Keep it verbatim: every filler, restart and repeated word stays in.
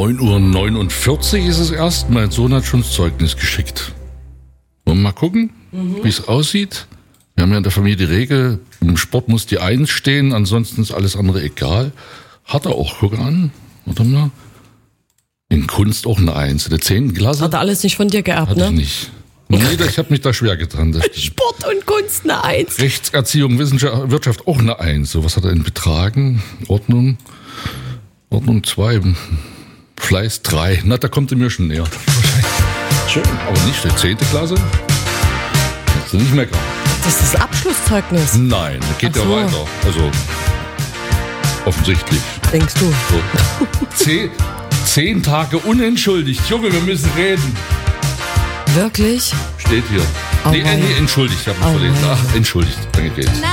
neun Uhr neunundvierzig ist es erst. Mein Sohn hat schon das Zeugnis geschickt. Wollen wir mal gucken, mhm. wie es aussieht? Wir haben ja in der Familie die Regel, im Sport muss die Eins stehen, ansonsten ist alles andere egal. Hat er auch, guck an. Warte mal. In Kunst auch eine Eins. In der zehnten Klasse. Hat er alles nicht von dir geerbt, Hat ne? ich nicht. Nee, ich habe mich da schwer getan. Sport und Kunst eine Eins. Rechtserziehung, Wissenschaft, Wirtschaft auch eine Eins. So, was hat er in Betragen? Ordnung. Ordnung zwei. Fleiß drei. Na, da kommt er mir schon näher. Schön. Aber nicht der zehnte Klasse. Kannst du nicht meckern. Das ist das Abschlusszeugnis. Nein, das geht Ach so. ja weiter. Also, offensichtlich. Denkst du? So. Zehn, zehn Tage unentschuldigt. Junge, wir müssen reden. Wirklich? Steht hier. Oh nee, äh, nee, entschuldigt, ich habe mich Oh verlesen. mein. Ach, entschuldigt. Danke geht's.